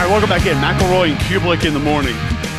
right, welcome back in. McElroy and Kublik in the morning.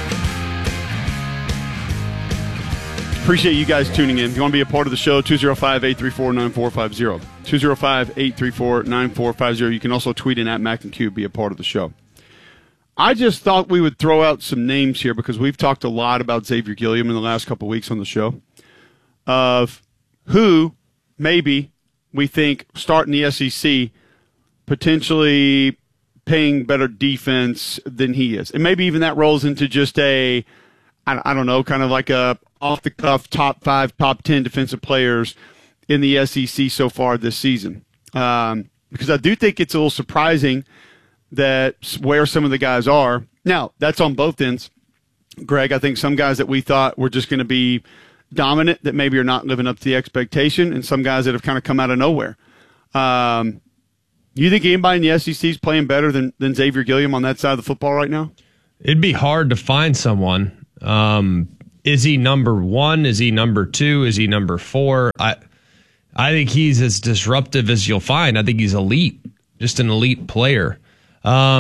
Appreciate you guys tuning in. If you want to be a part of the show, 205-834-9450. 205-834-9450. You can also tweet in at Mac and Q, be a part of the show. I just thought we would throw out some names here because we've talked a lot about Xavier Gilliam in the last couple of weeks on the show of who maybe we think starting the SEC potentially paying better defense than he is. And maybe even that rolls into just I don't know, kind of like a off-the-cuff top 5, top 10 defensive players in the SEC so far this season. Because I do think it's a little surprising that where some of the guys are. Now, that's on both ends. Greg, I think some guys that we thought were just going to be dominant that maybe are not living up to the expectation, and some guys that have kind of come out of nowhere. You think anybody in the SEC is playing better than Xavier Gilliam on that side of the football right now? It'd be hard to find someone. Is he number 1? Is he number 2? Is he number 4? I think he's as disruptive as you'll find. I think he's elite, just an elite player. I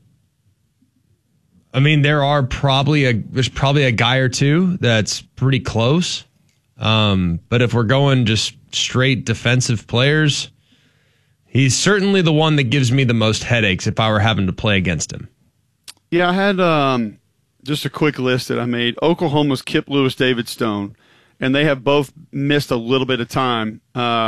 mean, there's probably a guy or two that's pretty close. But if we're going just straight defensive players, he's certainly the one that gives me the most headaches if I were having to play against him. Yeah, I had just a quick list that I made. Oklahoma's Kip Lewis, David Stone, and they have both missed a little bit of time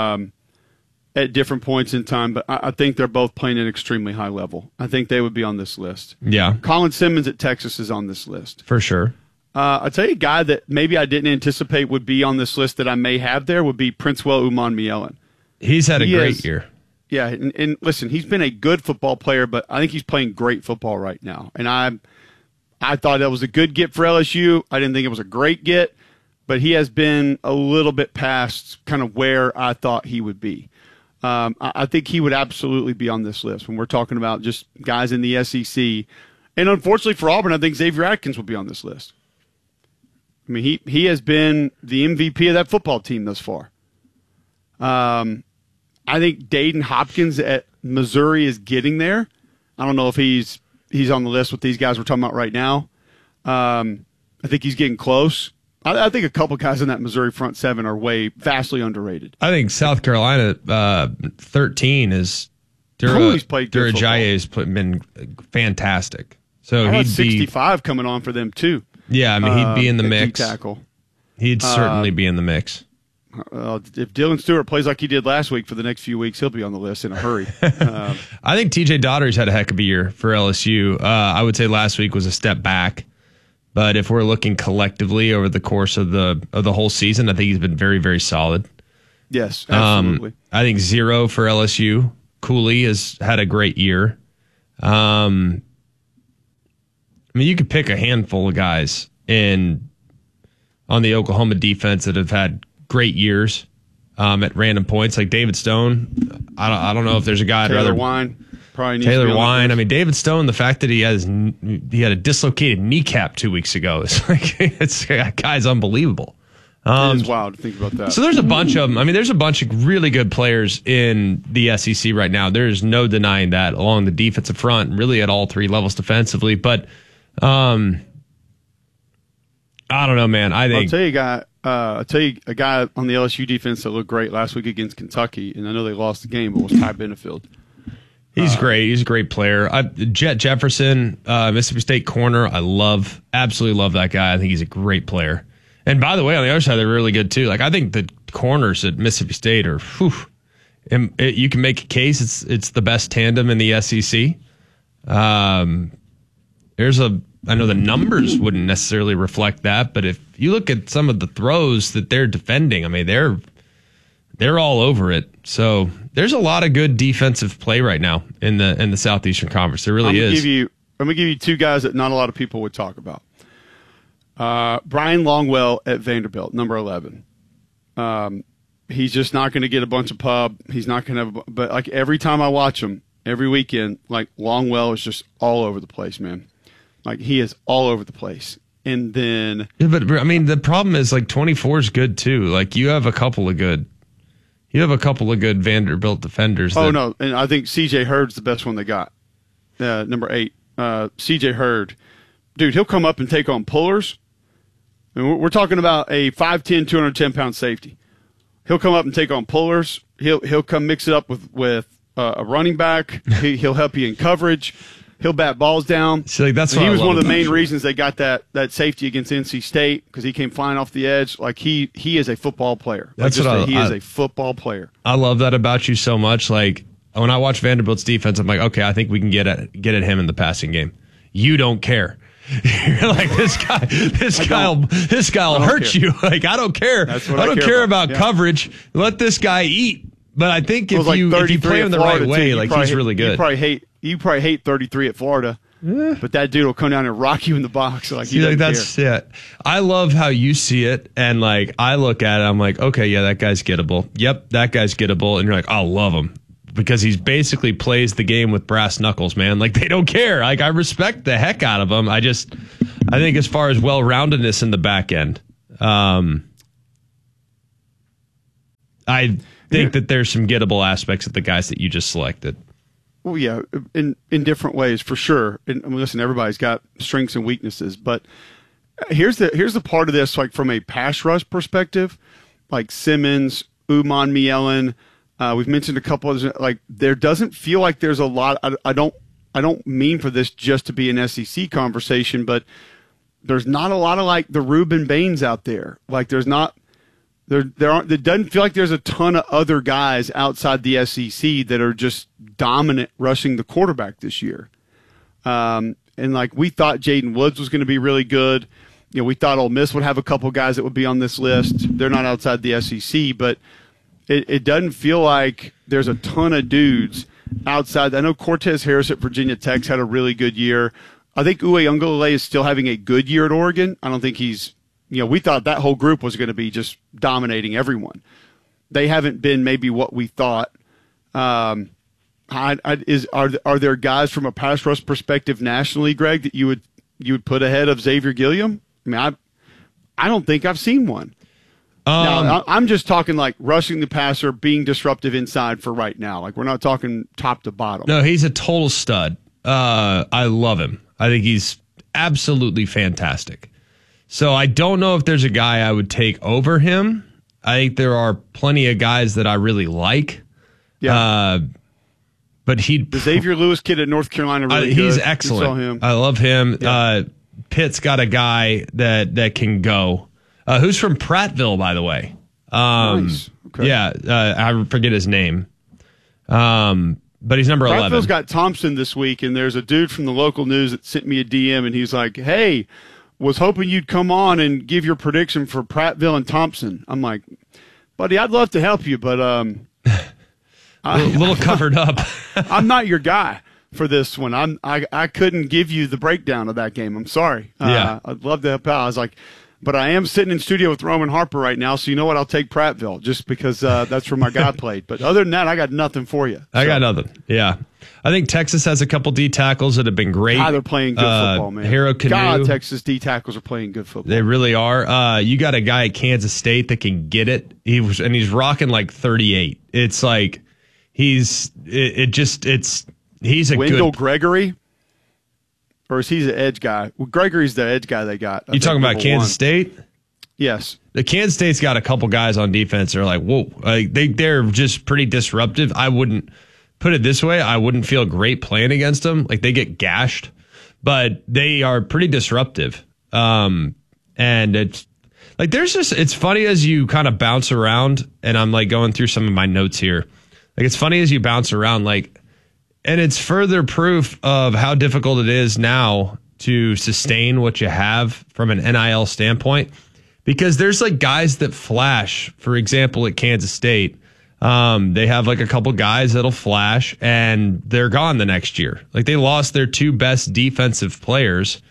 at different points in time, but I think they're both playing at an extremely high level. I think they would be on this list. Yeah. Colin Simmons at Texas is on this list. For sure. I'll tell you a guy that maybe I didn't anticipate would be on this list that I may have there would be Princewell Umanmielen. He's had a great year. Yeah, and listen, he's been a good football player, but I think he's playing great football right now. And I thought that was a good get for LSU. I didn't think it was a great get, but he has been a little bit past kind of where I thought he would be. I think he would absolutely be on this list when we're talking about just guys in the SEC. And unfortunately for Auburn, I think Xavier Atkins will be on this list. I mean, he has been the MVP of that football team thus far. I think Dayton Hopkins at Missouri is getting there. I don't know if he's on the list with these guys we're talking about right now. I think he's getting close. I think a couple guys in that Missouri front seven are vastly underrated. I think South Carolina 13 is Durajaye has been fantastic. So he'd 65 coming on for them too. Yeah, I mean he'd be in the mix. Tackle. He'd certainly be in the mix. If Dylan Stewart plays like he did last week for the next few weeks, he'll be on the list in a hurry. I think TJ Daugherty's had a heck of a year for LSU. I would say last week was a step back. But if we're looking collectively over the course of the whole season, I think he's been very, very solid. Yes, absolutely. I think 0 for LSU. Cooley has had a great year. I mean, you could pick a handful of guys on the Oklahoma defense that have had great years at random points, like David Stone. I don't know if there's a guy I'd rather. Wine. Taylor Wine. I mean, David Stone, the fact that he had a dislocated kneecap 2 weeks ago, that guy's unbelievable. It is wild to think about that. So there's a bunch of them. I mean, there's a bunch of really good players in the SEC right now. There's no denying that along the defensive front, really at all three levels defensively. But I don't know, man. I'll tell you a guy on the LSU defense that looked great last week against Kentucky, and I know they lost the game, but was Ty Benefield. He's great. He's a great player. Jet Jefferson, Mississippi State corner. Absolutely love that guy. I think he's a great player. And by the way, on the other side, they're really good too. Like I think the corners at Mississippi State are, you can make a case it's the best tandem in the SEC. I know the numbers wouldn't necessarily reflect that, but if you look at some of the throws that they're defending, I mean they're all over it. So there's a lot of good defensive play right now in the Southeastern Conference. There really is. I'm gonna give you two guys that not a lot of people would talk about. Brian Longwell at Vanderbilt, number 11. He's just not going to get a bunch of pub. He's not going to have, but like every time I watch him, every weekend, like Longwell is just all over the place, man. Like he is all over the place. And then, yeah, but I mean, the problem is like 24 is good too. Like you have a couple of good Vanderbilt defenders. No, and I think C.J. Hurd's the best one they got. Number 8 C.J. Hurd, dude, he'll come up and take on pullers. And we're talking about a 5'10", 210-pound safety. He'll come up and take on pullers. He'll come mix it up with a running back. He'll help you in coverage. He'll bat balls down. So like that's he was one of the main him. reasons they got that safety against NC State, because he came flying off the edge. Like he is a football player. That's like what he is a football player. I love that about you so much. Like when I watch Vanderbilt's defense, I'm like, okay, I think we can get at him in the passing game. You don't care. You're like, this guy'll hurt you. Like I don't care. I don't care about coverage. Let this guy eat. But I think if you play him the right way, like he's really good. You probably hate 33 at Florida, but that dude will come down and rock you in the box. Like that's it. I love how you see it, and like I look at it, I'm like, okay, yeah, that guy's gettable. Yep, that guy's gettable, and you're like, I love him because he's basically plays the game with brass knuckles, man. Like they don't care. Like I respect the heck out of him. I think as far as well-roundedness in the back end, I think that there's some gettable aspects of the guys that you just selected. Well, yeah, in different ways for sure. And listen, everybody's got strengths and weaknesses, but here's the part of this, like from a pass rush perspective, like Simmons, Uman Mielen, we've mentioned a couple of, like there doesn't feel like there's a lot. I don't mean for this just to be an SEC conversation, but there's not a lot of like the Reuben Baines out there. Like there's not. It doesn't feel like there's a ton of other guys outside the SEC that are just dominant rushing the quarterback this year. And like we thought Jaden Woods was going to be really good. You know, we thought Ole Miss would have a couple guys that would be on this list. They're not outside the SEC, but it doesn't feel like there's a ton of dudes outside. I know Cortez Harris at Virginia Tech had a really good year. I think Uwe is still having a good year at Oregon. I don't think he's. We thought that whole group was going to be just dominating everyone. They haven't been maybe what we thought. Are there guys from a pass rush perspective nationally, Greg, that you would put ahead of Xavier Gilliam? I mean, I don't think I've seen one. Now, I'm just talking like rushing the passer, being disruptive inside for right now. Like we're not talking top to bottom. No, he's a total stud. I love him. I think he's absolutely fantastic. So I don't know if there's a guy I would take over him. I think there are plenty of guys that I really like. Yeah. But the Xavier Lewis kid at North Carolina really he's good. excellent. You saw him. I love him. Yeah. Pitt's got a guy that can go. Who's from Prattville, by the way. Nice. Okay. Yeah, I forget his name. But he's number 11. Prattville's got Thompson this week, and there's a dude from the local news that sent me a DM, and he's like, hey, was hoping you'd come on and give your prediction for Prattville and Thompson. I'm like, buddy, I'd love to help you, but a little covered up. I'm not your guy for this one. I couldn't give you the breakdown of that game. I'm sorry. Yeah. I'd love to help out. I was like, but I am sitting in studio with Roman Harper right now, so you know what? I'll take Prattville just because that's where my guy played. But other than that, I got nothing for you. I got nothing. Yeah. I think Texas has a couple D tackles that have been great. God, they're playing good football, man. Hero Canoe. God, Texas D tackles are playing good football. They really are. You got a guy at Kansas State that can get it. He's rocking like 38. It's like he's a Wendell good Gregory. Or is he the edge guy? Well, Gregory's the edge guy they got. You talking about Kansas State? Yes. The Kansas State's got a couple guys on defense that are like, whoa, they're just pretty disruptive. I wouldn't put it this way. I wouldn't feel great playing against them. Like they get gashed, but they are pretty disruptive. And it's like, it's funny as you kind of bounce around, and I'm like going through some of my notes here. Like it's funny as you bounce around, like, and it's further proof of how difficult it is now to sustain what you have from an NIL standpoint, because there's like guys that flash. For example, at Kansas State, they have like a couple guys that'll flash and they're gone the next year. Like they lost their two best defensive players.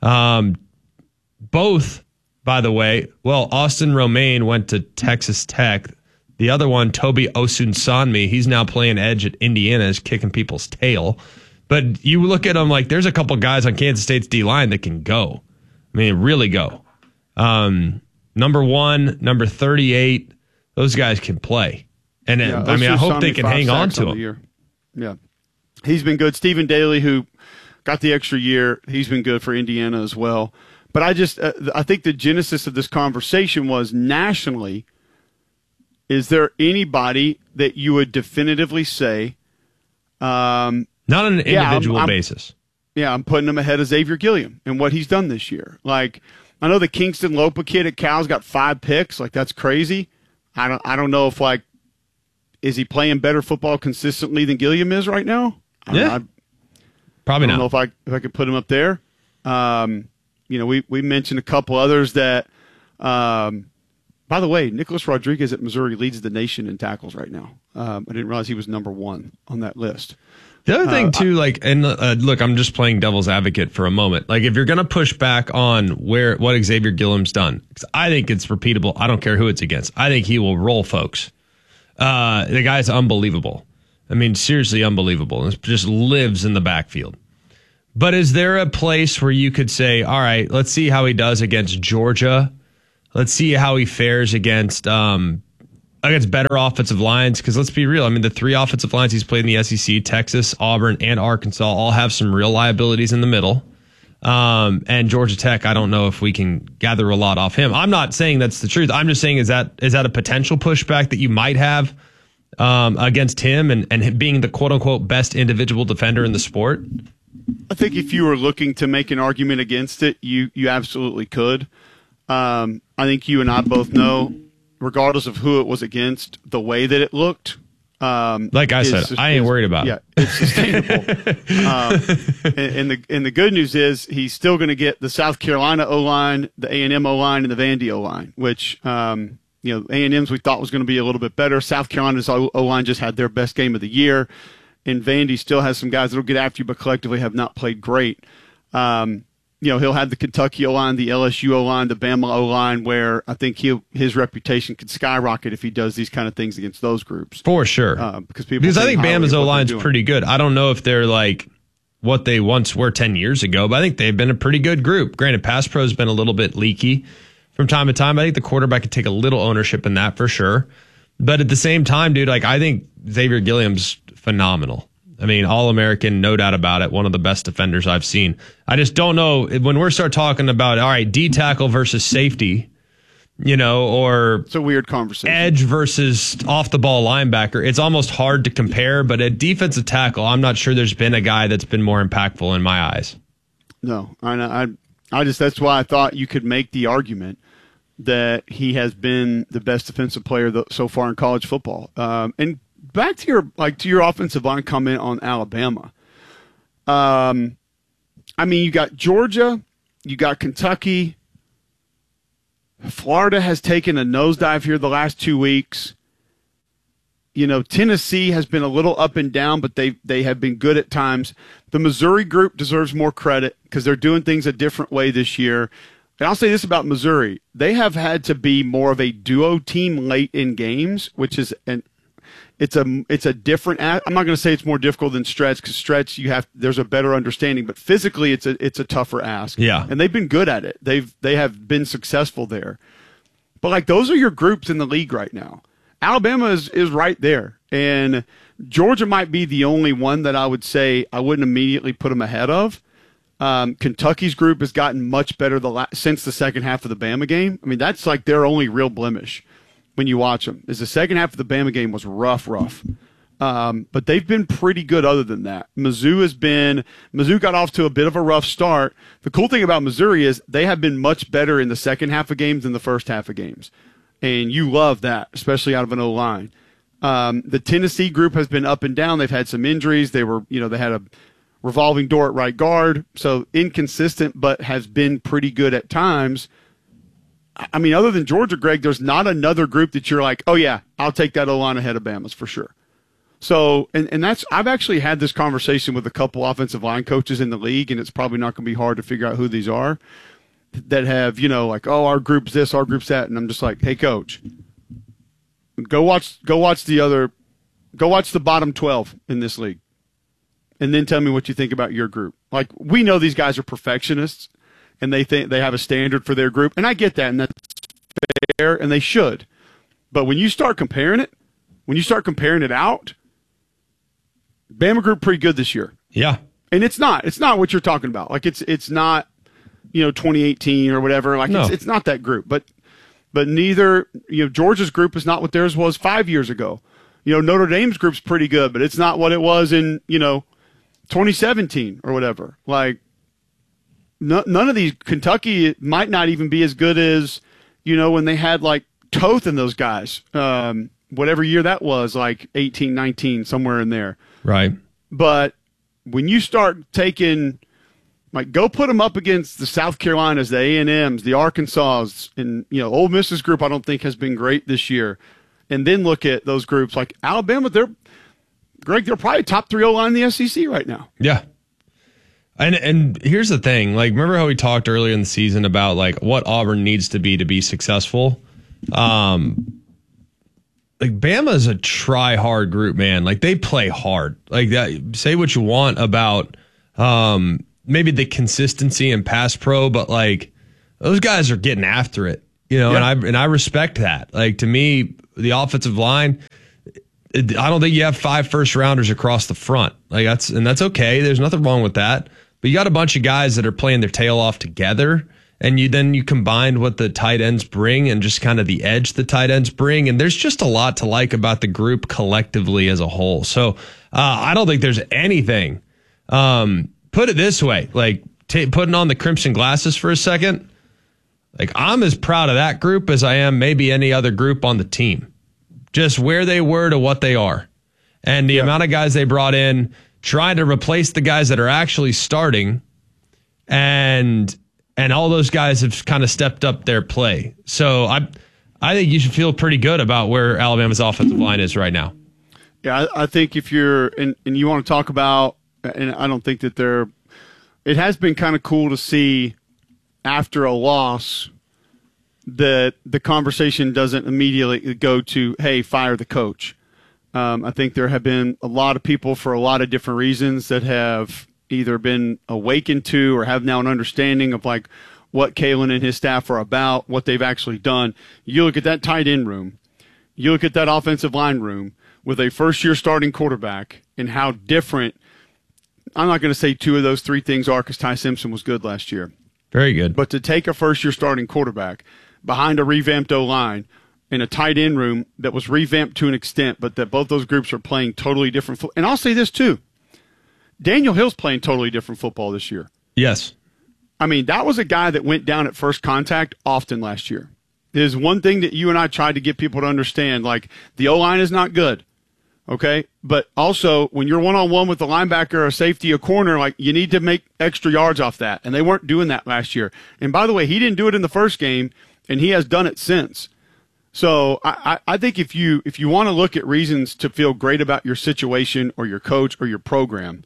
Both, by the way, well, Austin Romaine went to Texas Tech. The other one, Toby Osunsanmi, he's now playing edge at Indiana, is kicking people's tail. But you look at them like there's a couple guys on Kansas State's D-line that can go. I mean, really go. Number 1, number 38, those guys can play. And I hope they can hang on to him. Yeah. He's been good. Stephen Daly, who got the extra year. He's been good for Indiana as well. But I think the genesis of this conversation was nationally, is there anybody that you would definitively say, not on an individual basis? Yeah, I'm putting him ahead of Xavier Gilliam and what he's done this year. Like, I know the Kingston Lopa kid at Cal's got 5 picks. Like, that's crazy. I don't know if, like, is he playing better football consistently than Gilliam is right now? Probably not. I don't know if I could put him up there. We mentioned a couple others that, by the way, Nicholas Rodriguez at Missouri leads the nation in tackles right now. I didn't realize he was number 1 on that list. The other thing too, look, I'm just playing devil's advocate for a moment. Like, if you're going to push back on what Xavier Gilliam's done, because I think it's repeatable. I don't care who it's against. I think he will roll folks. The guy's unbelievable. I mean, seriously unbelievable. And just lives in the backfield. But is there a place where you could say, all right, let's see how he does against Georgia. Let's see how he fares against better offensive lines. Because let's be real. I mean, the 3 offensive lines he's played in the SEC, Texas, Auburn, and Arkansas, all have some real liabilities in the middle. And Georgia Tech, I don't know if we can gather a lot off him. I'm not saying that's the truth. I'm just saying, is that a potential pushback that you might have against him and being the quote-unquote best individual defender in the sport? I think if you were looking to make an argument against it, you absolutely could. I think you and I both know, regardless of who it was against, the way that it looked. Like I said, I ain't worried about it. Yeah, it's sustainable. And the good news is he's still going to get the South Carolina O-line, the A&M O-line, and the Vandy O-line, which A&M's we thought was going to be a little bit better. South Carolina's O-line just had their best game of the year. And Vandy still has some guys that will get after you, but collectively have not played great. He'll have the Kentucky O-line, the LSU O-line, the Bama O-line, where I think his reputation could skyrocket if he does these kind of things against those groups. For sure. Because I think Bama's O-line's pretty good. I don't know if they're like what they once were 10 years ago, but I think they've been a pretty good group. Granted, pass pro's been a little bit leaky from time to time. I think the quarterback could take a little ownership in that for sure. But at the same time, dude, like, I think Xavier Gilliam's phenomenal. I mean, All-American, no doubt about it. One of the best defenders I've seen. I just don't know when we start talking about, all right, D tackle versus safety, or it's a weird conversation. Edge versus off the ball linebacker. It's almost hard to compare, but at defensive tackle, I'm not sure there's been a guy that's been more impactful in my eyes. No, I just, that's why I thought you could make the argument that he has been the best defensive player so far in college football. And back to your offensive line comment on Alabama. You got Georgia, you got Kentucky. Florida has taken a nosedive here the last 2 weeks. Tennessee has been a little up and down, but they have been good at times. The Missouri group deserves more credit because they're doing things a different way this year. And I'll say this about Missouri. They have had to be more of a duo team late in games, which is it's a different. I'm not going to say it's more difficult than stretch, because stretch there's a better understanding, but physically it's a tougher ask. Yeah, and they've been good at it. They have been successful there. But like, those are your groups in the league right now. Alabama is right there, and Georgia might be the only one that I would say I wouldn't immediately put them ahead of. Kentucky's group has gotten much better since the second half of the Bama game. I mean, that's like their only real blemish when you watch them, is the second half of the Bama game was rough. But they've been pretty good other than that. Mizzou got off to a bit of a rough start. The cool thing about Missouri is they have been much better in the second half of games than the first half of games. And you love that, especially out of an O-line. The Tennessee group has been up and down. They've had some injuries. They had a revolving door at right guard. So inconsistent, but has been pretty good at times. I mean, other than Georgia, Greg, there's not another group that you're like, oh yeah, I'll take that O-line ahead of Bama's for sure. So, and that's, I've actually had this conversation with a couple offensive line coaches in the league, and it's probably not going to be hard to figure out who these are that have, like, oh, our group's this, our group's that. And I'm just like, hey, coach, go watch the bottom 12 in this league, and then tell me what you think about your group. Like, we know these guys are perfectionists, and they think they have a standard for their group. And I get that, and that's fair, and they should. But when you start comparing it out, Bama group pretty good this year. Yeah. And it's not what you're talking about. Like it's not, 2018 or whatever. Like No. it's not that group, but neither, Georgia's group is not what theirs was 5 years ago. Notre Dame's group's pretty good, but it's not what it was in, 2017 or whatever. Like none of these, Kentucky might not even be as good as, when they had like Toth and those guys, whatever year that was, like 18, 19, somewhere in there. Right. But when you start taking, like, go put them up against the South Carolinas, the A&Ms, the Arkansas, and, Ole Miss's group I don't think has been great this year. And then look at those groups like Alabama, they're probably top 3 O-line in the SEC right now. Yeah. And here's the thing. Like, remember how we talked earlier in the season about, like, what Auburn needs to be successful? Like, Bama's a try-hard group, man. Like, they play hard. Like, that. Say what you want about maybe the consistency in pass pro, but, like, those guys are getting after it. Yeah. And I respect that. Like, to me, the offensive line, I don't think you have 5 first-rounders across the front. Like, that's okay. There's nothing wrong with that. But you got a bunch of guys that are playing their tail off together, and you combine what the tight ends bring and just kind of the edge the tight ends bring, and there's just a lot to like about the group collectively as a whole. So I don't think there's anything. Put it this way, like putting on the crimson glasses for a second, like I'm as proud of that group as I am maybe any other group on the team. Just where they were to what they are. And the amount of guys they brought in, trying to replace the guys that are actually starting, and all those guys have kind of stepped up their play. So I think you should feel pretty good about where Alabama's offensive line is right now. Yeah, I think if you're and you want to talk about, and I don't think that it has been kind of cool to see after a loss that the conversation doesn't immediately go to, hey, fire the coach. I think there have been a lot of people for a lot of different reasons that have either been awakened to or have now an understanding of like what Kalen and his staff are about, what they've actually done. You look at that tight end room, you look at that offensive line room with a first-year starting quarterback and how different, I'm not going to say 2 of those 3 things are because Ty Simpson was good last year. Very good. But to take a first-year starting quarterback behind a revamped O-line in a tight end room that was revamped to an extent, but that both those groups are playing totally different. And I'll say this too. Daniel Hill's playing totally different football this year. Yes. I mean, that was a guy that went down at first contact often last year. There's one thing that you and I tried to get people to understand, like the O-line is not good, okay? But also, when you're one-on-one with a linebacker, a safety, a corner, like you need to make extra yards off that. And they weren't doing that last year. And by the way, he didn't do it in the first game, and he has done it since. So I think if you want to look at reasons to feel great about your situation or your coach or your program,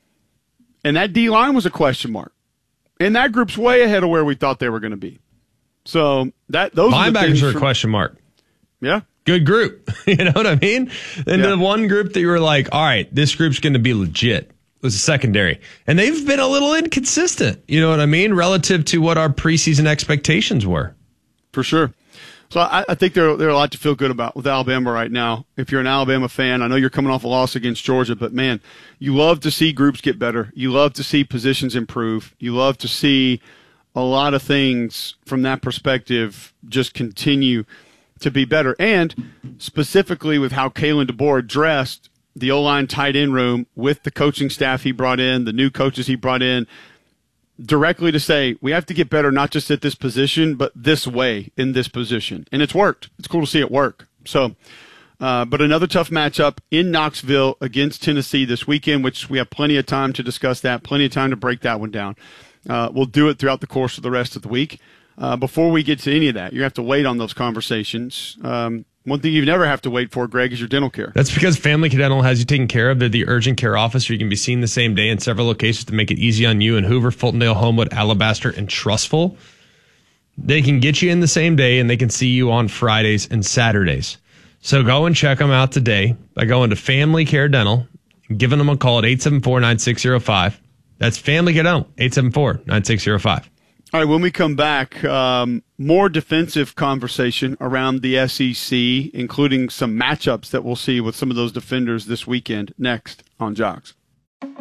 and that D-line was a question mark, and that group's way ahead of where we thought they were going to be. So those linebackers are a question mark. Yeah. Good group. You know what I mean? And the one group that you were like, all right, this group's going to be legit was the secondary. And they've been a little inconsistent, you know what I mean, relative to what our preseason expectations were. For sure. So I think there are a lot to feel good about with Alabama right now. If you're an Alabama fan, I know you're coming off a loss against Georgia, but, man, you love to see groups get better. You love to see positions improve. You love to see a lot of things from that perspective just continue to be better. And specifically with how Kalen DeBoer addressed the O-line tight end room with the coaching staff he brought in, the new coaches he brought in, directly to say, we have to get better not just at this position, but this way in this position. And it's worked. It's cool to see it work. So, but another tough matchup in Knoxville against Tennessee this weekend, which we have plenty of time to discuss that, plenty of time to break that one down. We'll do it throughout the course of the rest of the week. Before we get to any of that, you have to wait on those conversations. One thing you never have to wait for, Greg, is your dental care. That's because Family Care Dental has you taken care of. They're the urgent care office where you can be seen the same day in several locations to make it easy on you in Hoover, Fultondale, Homewood, Alabaster, and Trustful. They can get you in the same day, and they can see you on Fridays and Saturdays. So go and check them out today by going to Family Care Dental and giving them a call at 874-9605. That's Family Care Dental, 874-9605. All right, when we come back, more defensive conversation around the SEC, including some matchups that we'll see with some of those defenders this weekend, next on Jocks.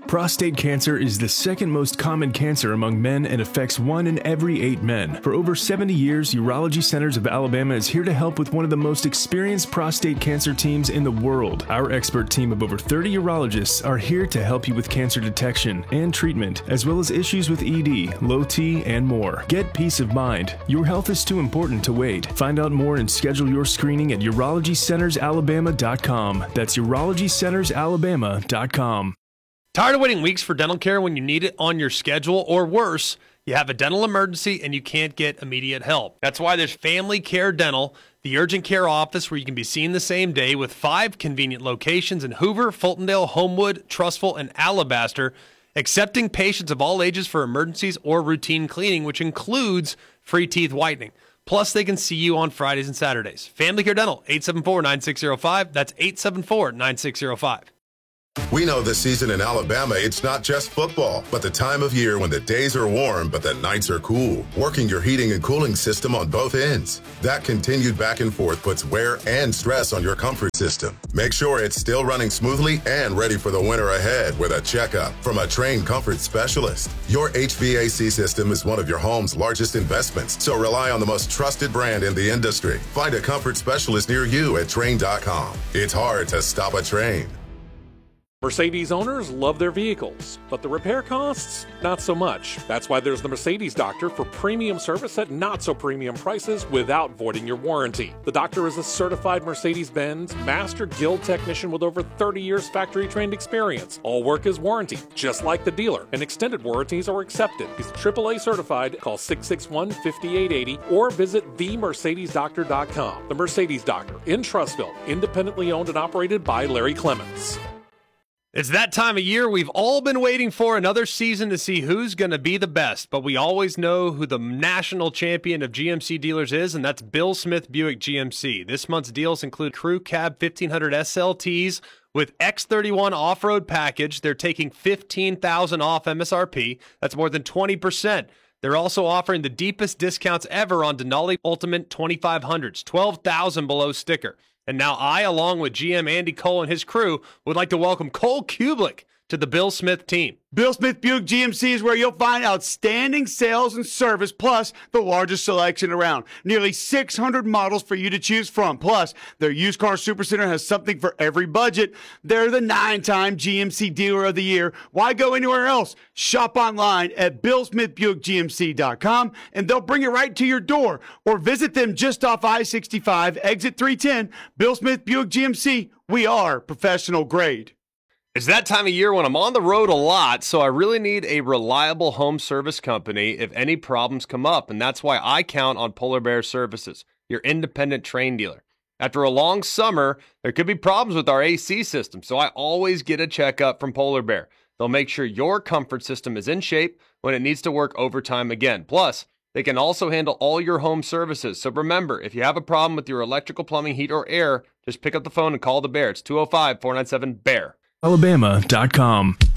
Prostate cancer is the second most common cancer among men and affects 1 in every 8 men. For over 70 years, Urology Centers of Alabama is here to help with one of the most experienced prostate cancer teams in the world. Our expert team of over 30 urologists are here to help you with cancer detection and treatment, as well as issues with ED, low T, and more. Get peace of mind. Your health is too important to wait. Find out more and schedule your screening at UrologyCentersAlabama.com. That's UrologyCentersAlabama.com. Tired of waiting weeks for dental care when you need it on your schedule, or worse, you have a dental emergency and you can't get immediate help? That's why there's Family Care Dental, the urgent care office where you can be seen the same day, with 5 convenient locations in Hoover, Fultondale, Homewood, Trussville, and Alabaster, accepting patients of all ages for emergencies or routine cleaning, which includes free teeth whitening. Plus, they can see you on Fridays and Saturdays. Family Care Dental, 874-9605. That's 874-9605. We know this season in Alabama, it's not just football, but the time of year when the days are warm, but the nights are cool. Working your heating and cooling system on both ends. That continued back and forth puts wear and stress on your comfort system. Make sure it's still running smoothly and ready for the winter ahead with a checkup from a trained comfort specialist. Your HVAC system is one of your home's largest investments, so rely on the most trusted brand in the industry. Find a comfort specialist near you at Trane.com. It's hard to stop a Trane. Mercedes owners love their vehicles, but the repair costs, not so much. That's why there's the Mercedes Doctor for premium service at not so premium prices without voiding your warranty. The Doctor is a certified Mercedes-Benz Master Guild technician with over 30 years factory trained experience. All work is warranty, just like the dealer, and extended warranties are accepted. He's AAA certified. Call 661-5880 or visit themercedesdoctor.com. The Mercedes Doctor in Trussville, independently owned and operated by Larry Clements. It's that time of year we've all been waiting for, another season to see who's going to be the best. But we always know who the national champion of GMC dealers is, and that's Bill Smith Buick GMC. This month's deals include Crew Cab 1500 SLTs with X31 off-road package. They're taking $15,000 off MSRP. That's more than 20%. They're also offering the deepest discounts ever on Denali Ultimate 2500s, $12,000 below sticker. And now I, along with GM Andy Cole and his crew, would like to welcome Cole Kublik to the Bill Smith team. Bill Smith Buick GMC is where you'll find outstanding sales and service, plus the largest selection around. Nearly 600 models for you to choose from. Plus, their used car supercenter has something for every budget. They're the 9-time GMC Dealer of the Year. Why go anywhere else? Shop online at BillSmithBuickGMC.com, and they'll bring it right to your door. Or visit them just off I-65, exit 310. Bill Smith Buick GMC, we are professional grade. It's that time of year when I'm on the road a lot, so I really need a reliable home service company if any problems come up, and that's why I count on Polar Bear Services, your independent Trane dealer. After a long summer, there could be problems with our AC system, so I always get a checkup from Polar Bear. They'll make sure your comfort system is in shape when it needs to work overtime again. Plus, they can also handle all your home services. So remember, if you have a problem with your electrical, plumbing, heat, or air, just pick up the phone and call the Bear. It's 205-497-BEAR. Alabama.com.